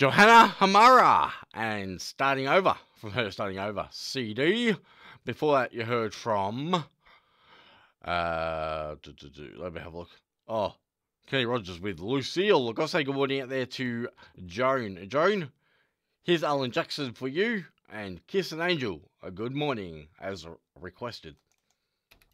Johanna Hamara and Starting Over from her Starting Over CD. Before that, you heard from let me have a look. Oh, Kenny Rogers with Lucille. I've got to say good morning out there to Joan. Joan, here's Alan Jackson for you, and Kiss an Angel. A good morning, as requested.